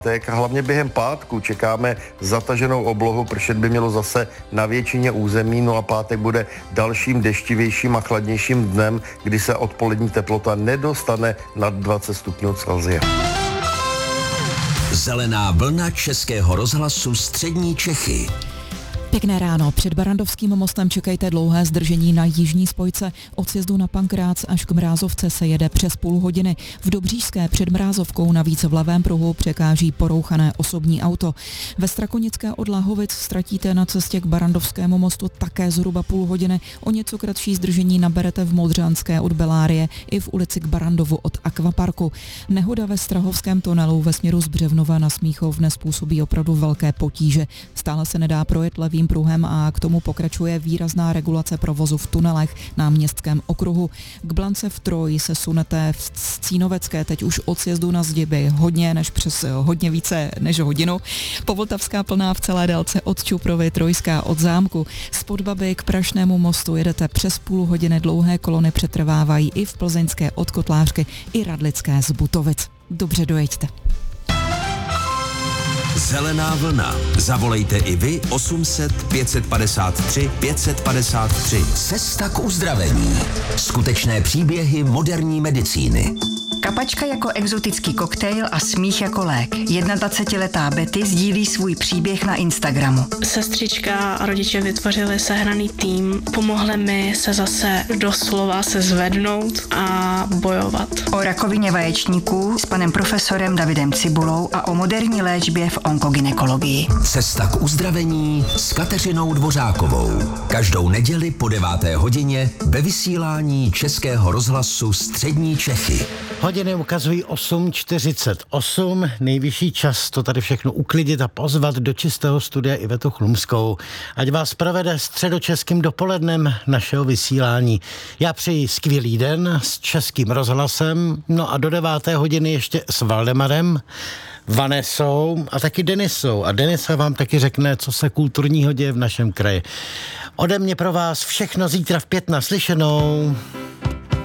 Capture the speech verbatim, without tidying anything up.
Tak hlavně během pátku čekáme zataženou oblohu, pršet by mělo zase na většině území, no a pátek bude dalším deštivějším a chladnějším dnem, kdy se odpolední teplota nedostane nad dvacet stupňů Celsia. Zelená vlna Českého rozhlasu Střední Čechy. Pěkné ráno. Před Barrandovským mostem čekejte dlouhé zdržení na jižní spojce. Od sjezdu na Pankrác až k Mrázovce se jede přes půl hodiny. V Dobříšské před Mrázovkou navíc v levém pruhu překáží porouchané osobní auto. Ve Strakonické od Lahovic ztratíte na cestě k Barrandovskému mostu také zhruba půl hodiny. O něco kratší zdržení naberete v Modřanské od Belárie i v ulici k Barrandovu od Akvaparku. Nehoda ve Strahovském tunelu ve směru z Břevnova na Smíchov nezpůsobí opravdu velké potíže. Stále se nedá projet levým pruhem a k tomu pokračuje výrazná regulace provozu v tunelech na Městském okruhu. K Blance v Troji se sunete v Cínovecké teď už od sjezdu na Zdiby hodně než přes hodně více než hodinu. Povltavská plná v celé délce od Čuprovy, Trojská od Zámku. Z Podbaby k Prašnému mostu jedete přes půl hodiny, dlouhé kolony přetrvávají i v Plzeňské od Kotlářky i Radlické z Butovic. Dobře dojeďte. Zelená vlna. Zavolejte i vy osm set pět padesát tři pět padesát tři. Cesta k uzdravení. Skutečné příběhy moderní medicíny. Kapačka jako exotický koktejl a smích jako lék. jednadvacetiletá Betty sdílí svůj příběh na Instagramu. Sestřička a rodiče vytvořili sehraný tým. Pomohli mi se zase doslova se zvednout a bojovat. O rakovině vaječníků s panem profesorem Davidem Cibulou a o moderní léčbě v onkogynekologii. Cesta k uzdravení s Kateřinou Dvořákovou. Každou neděli po deváté hodině ve vysílání Českého rozhlasu Střední Čechy. Hodiny ukazují osm čtyřicet osm, nejvyšší čas to tady všechno uklidit a pozvat do čistého studia Ivetu Chlumskou. Ať vás provede středočeským dopolednem našeho vysílání. Já přeji skvělý den s Českým rozhlasem, no a do deváté hodiny ještě s Valdemarem, Vanesou a taky Denisou. A Denisa vám taky řekne, co se kulturního děje v našem kraji. Ode mě pro vás všechno zítra v pět naslyšenou.